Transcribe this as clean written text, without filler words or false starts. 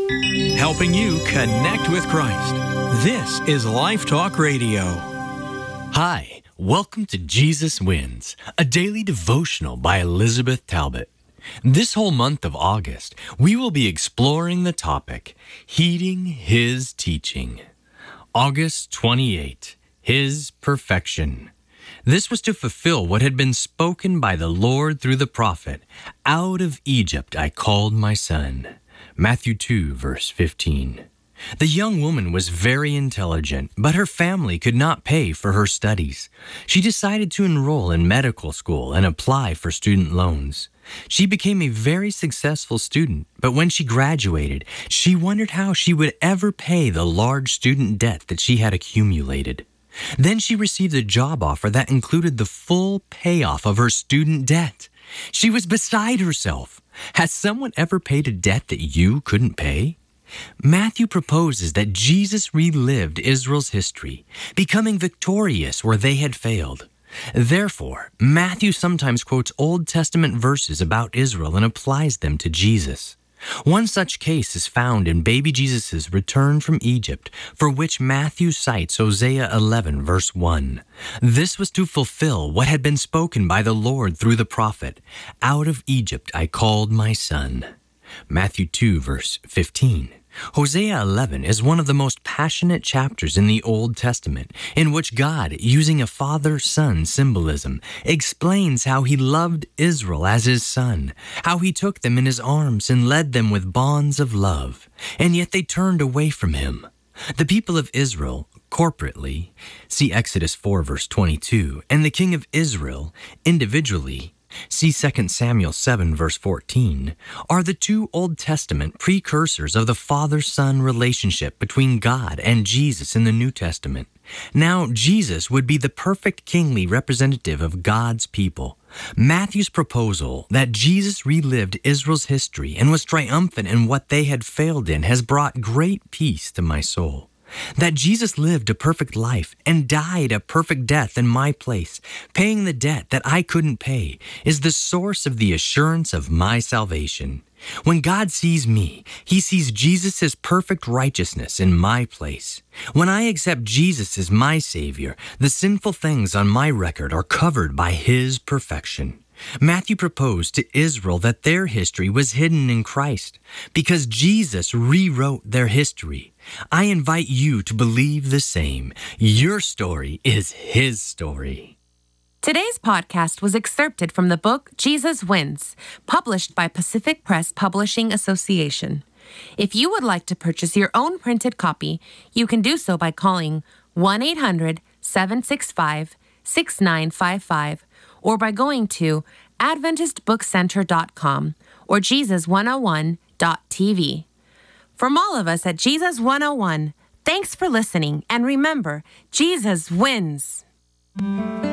helping you connect with Christ. This is Life Talk Radio. Hi, welcome to Jesus Wins, a daily devotional by Elizabeth Talbot. This whole month of August, we will be exploring the topic, Heeding His Teaching. August 28, His Perfection. This was to fulfill what had been spoken by the Lord through the prophet, "Out of Egypt I called my son." Matthew 2, verse 15. The young woman was very intelligent, but her family could not pay for her studies. She decided to enroll in medical school and apply for student loans. She became a very successful student, but when she graduated, she wondered how she would ever pay the large student debt that she had accumulated. Then she received a job offer that included the full payoff of her student debt. She was beside herself. Has someone ever paid a debt that you couldn't pay? Matthew proposes that Jesus relived Israel's history, becoming victorious where they had failed. Therefore, Matthew sometimes quotes Old Testament verses about Israel and applies them to Jesus. One such case is found in baby Jesus' return from Egypt, for which Matthew cites Hosea 11, verse 1. This was to fulfill what had been spoken by the Lord through the prophet, "Out of Egypt I called my son." Matthew 2, verse 15. Hosea 11 is one of the most passionate chapters in the Old Testament, in which God, using a father-son symbolism, explains how he loved Israel as his son, how he took them in his arms and led them with bonds of love, and yet they turned away from him. The people of Israel, corporately, see Exodus 4, verse 22, and the king of Israel, individually, see 2 Samuel 7, verse 14, are the two Old Testament precursors of the father-son relationship between God and Jesus in the New Testament. Now, Jesus would be the perfect kingly representative of God's people. Matthew's proposal that Jesus relived Israel's history and was triumphant in what they had failed in has brought great peace to my soul. That Jesus lived a perfect life and died a perfect death in my place, paying the debt that I couldn't pay, is the source of the assurance of my salvation. When God sees me, he sees Jesus' perfect righteousness in my place. When I accept Jesus as my Savior, the sinful things on my record are covered by his perfection. Matthew proposed to Israel that their history was hidden in Christ because Jesus rewrote their history. I invite you to believe the same. Your story is his story. Today's podcast was excerpted from the book Jesus Wins, published by Pacific Press Publishing Association. If you would like to purchase your own printed copy, you can do so by calling 1-800-765-6955 or by going to AdventistBookCenter.com or Jesus101.tv. From all of us at Jesus 101, thanks for listening, and remember, Jesus wins.